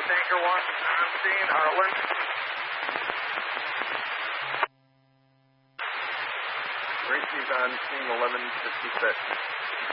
Tanker 1 on scene, Heartland. Gracie's on scene 1156.